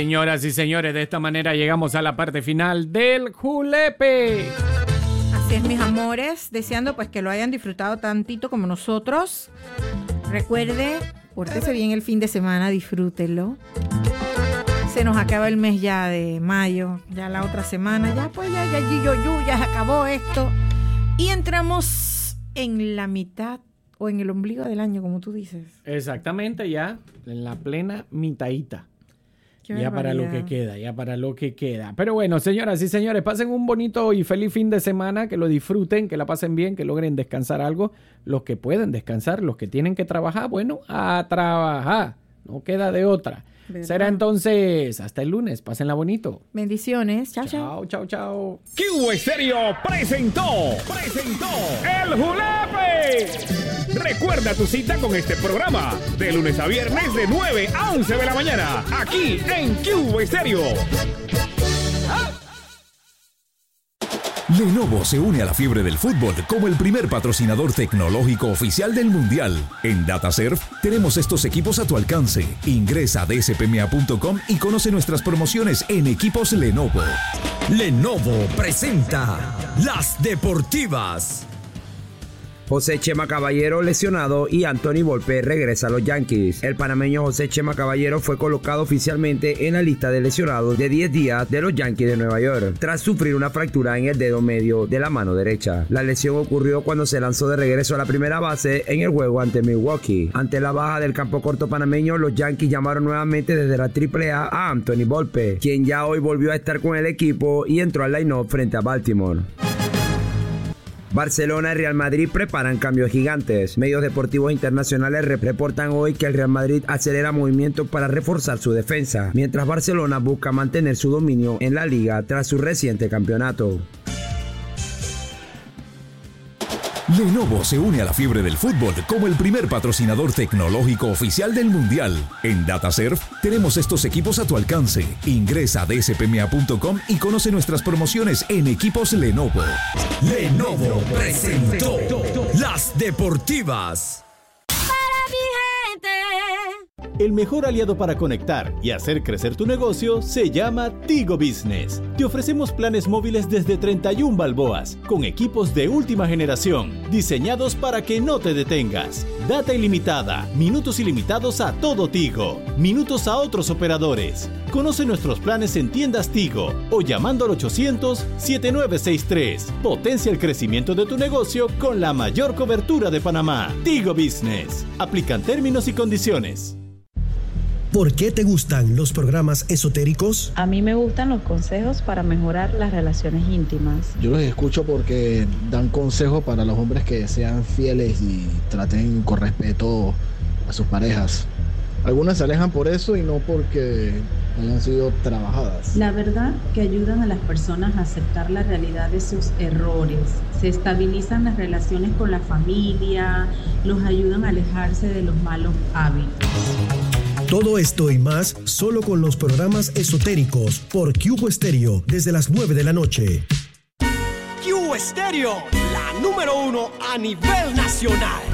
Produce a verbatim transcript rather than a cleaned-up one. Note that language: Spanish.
Señoras y señores, de esta manera llegamos a la parte final del Julepe. Así es, mis amores, deseando pues que lo hayan disfrutado tantito como nosotros. Recuerde, pórtese bien el fin de semana, disfrútelo. Se nos acaba el mes ya de mayo, ya la otra semana, ya pues ya, ya, ya, ya, ya se acabó esto. Y entramos en la mitad o en el ombligo del año, como tú dices. Exactamente, ya en la plena mitadita. Ya para lo que queda, ya para lo que queda. Pero bueno, señoras y señores, pasen un bonito y feliz fin de semana, que lo disfruten, que la pasen bien, que logren descansar algo. Los que pueden descansar, los que tienen que trabajar, bueno, a trabajar. No queda de otra. ¿Verdad? Será entonces hasta el lunes. Pásenla bonito. Bendiciones. Chao, chao. Chao, chao, chao. Q Estéreo presentó, presentó El Julepe. Recuerda tu cita con este programa de lunes a viernes de nueve a once de la mañana, aquí en Q Estéreo. Lenovo se une a la fiebre del fútbol como el primer patrocinador tecnológico oficial del Mundial. En DataServe tenemos estos equipos a tu alcance. Ingresa a d s p m a punto com y conoce nuestras promociones en equipos Lenovo. Lenovo presenta Las Deportivas. José Chema Caballero lesionado y Anthony Volpe regresa a los Yankees. El panameño José Chema Caballero fue colocado oficialmente en la lista de lesionados de diez días de los Yankees de Nueva York, tras sufrir una fractura en el dedo medio de la mano derecha. La lesión ocurrió cuando se lanzó de regreso a la primera base en el juego ante Milwaukee. Ante la baja del campo corto panameño, los Yankees llamaron nuevamente desde la triple A a Anthony Volpe, quien ya hoy volvió a estar con el equipo y entró al line-up frente a Baltimore. Barcelona y Real Madrid preparan cambios gigantes. Medios deportivos internacionales reportan hoy que el Real Madrid acelera movimientos para reforzar su defensa, mientras Barcelona busca mantener su dominio en la liga tras su reciente campeonato. Lenovo se une a la fiebre del fútbol como el primer patrocinador tecnológico oficial del Mundial. En DataServe tenemos estos equipos a tu alcance. Ingresa a d s p m a punto com y conoce nuestras promociones en equipos Lenovo. Lenovo presentó Las Deportivas. El mejor aliado para conectar y hacer crecer tu negocio se llama Tigo Business. Te ofrecemos planes móviles desde treinta y una balboas, con equipos de última generación, diseñados para que no te detengas. Data ilimitada, minutos ilimitados a todo Tigo, minutos a otros operadores. Conoce nuestros planes en tiendas Tigo o llamando al ochocientos, setenta y nueve sesenta y tres. Potencia el crecimiento de tu negocio con la mayor cobertura de Panamá. Tigo Business. Aplican términos y condiciones. ¿Por qué te gustan los programas esotéricos? A mí me gustan los consejos para mejorar las relaciones íntimas. Yo los escucho porque dan consejos para los hombres que sean fieles y traten con respeto a sus parejas. Algunas se alejan por eso y no porque hayan sido trabajadas. La verdad que ayudan a las personas a aceptar la realidad de sus errores. Se estabilizan las relaciones con la familia, los ayudan a alejarse de los malos hábitos. Todo esto y más solo con los programas esotéricos por Q Estéreo desde las nueve de la noche. Q Estéreo, la número uno a nivel nacional.